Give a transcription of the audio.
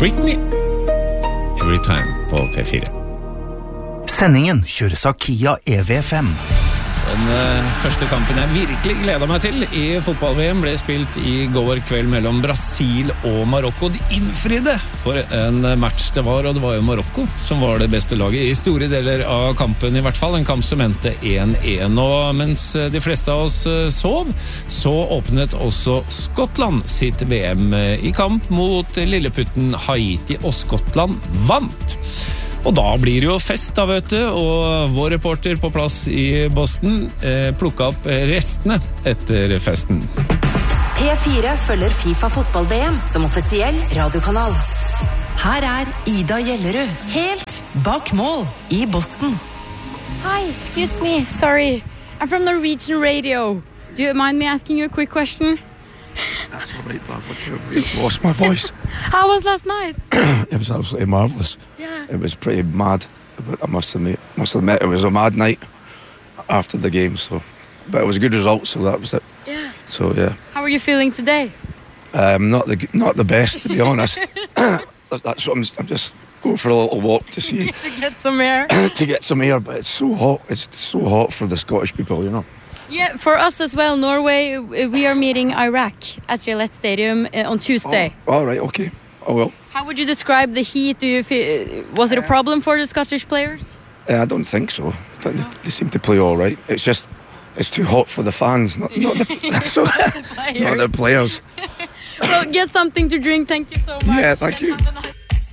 Britney. Every time på P4. Sendingen kjøres av Kia EV5. Den første kampen jeg virkelig gleder meg til i fotball-VM ble spilt i går kveld mellom Brasil og Marokko. De innfridde for en match det var, og det var jo Marokko som var det beste laget i store deler av kampen, i hvert fall en kamp som endte 1-1. Og mens de fleste av oss sov, så åpnet også Skottland sitt VM i kamp mot lilleputten Haiti, og Skottland vant. Og da blir det jo fest da, vet du, og vår reporter på plass i Boston plukket opp restene etter festen. P4 følger FIFA fotball-VM som offisiell radiokanal. Her Ida Gjellerud, helt bak mål i Boston. Hi, excuse me, sorry. I'm from Norwegian Radio. Do you mind me asking you a quick question? That's all right, but I've lost my voice. How was last night? It was absolutely marvellous. Yeah. It was pretty mad. I must admit it was a mad night after the game. But it was a good result, so that was it. Yeah. So yeah. How are you feeling today? Not the best, to be honest. That's what I'm just going for a little walk to see. To get some air. To get some air, but it's so hot. It's so hot for the Scottish people, you know. Yeah, for us as well, Norway, we are meeting Iraq at Gillette Stadium on Tuesday. Oh, all right, okay. I will. How would you describe the heat? Do you feel, was it a problem for the Scottish players? I don't think so. They seem to play all right. It's just, it's too hot for the fans, not the players. Well, get something to drink. Thank you so much. Yeah, thank you. Have a